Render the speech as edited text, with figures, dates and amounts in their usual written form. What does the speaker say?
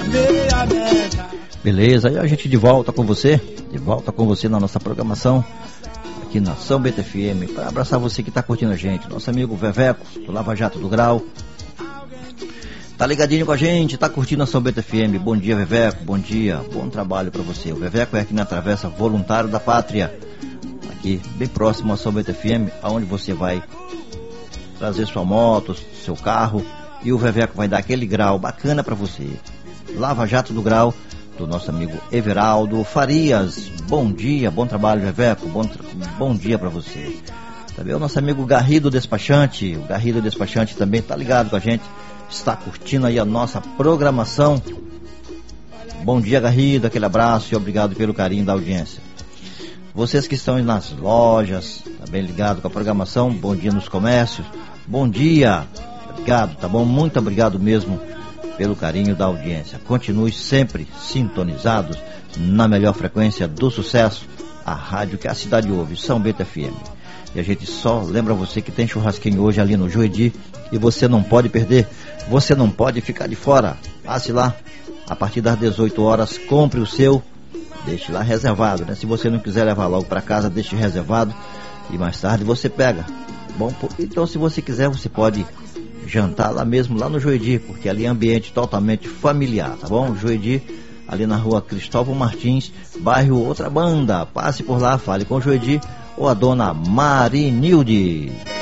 Beleza, e a gente de volta com você na nossa programação aqui na São Bento FM, para abraçar você que está curtindo a gente, nosso amigo Veveco do Lava Jato do Grau, tá ligadinho com a gente, tá curtindo a São Bento FM. Bom dia, Veveco, bom dia, bom trabalho para você. O Veveco é aqui na Travessa Voluntário da Pátria, aqui bem próximo a São Bento FM, aonde você vai trazer sua moto, seu carro, e o Veveco vai dar aquele grau bacana para você. Lava Jato do Grau, do nosso amigo Everaldo Farias. Bom dia, bom trabalho, Veveco, bom dia para você. Também o nosso amigo Garrido Despachante, o Garrido Despachante também tá ligado com a gente, está curtindo aí a nossa programação. Bom dia, Garrido, aquele abraço e obrigado pelo carinho da audiência. Vocês que estão nas lojas, tá bem ligado com a programação, bom dia nos comércios, bom dia, obrigado, tá bom? Muito obrigado mesmo pelo carinho da audiência. Continue sempre sintonizados na melhor frequência do sucesso, a rádio que a cidade ouve, São Bento FM. E a gente só lembra você que tem churrasquinho hoje ali no Joedi e você não pode perder, você não pode ficar de fora. Passe lá, a partir das 18 horas, compre o seu, deixe lá reservado, né? Se você não quiser levar logo para casa, deixe reservado e mais tarde você pega. Bom, então se você quiser, você pode jantar lá mesmo, lá no Joedi, porque ali é ambiente totalmente familiar, tá bom? Joedi, ali na rua Cristóvão Martins, bairro Outra Banda. Passe por lá, fale com o Joedi ou a dona Marinilde.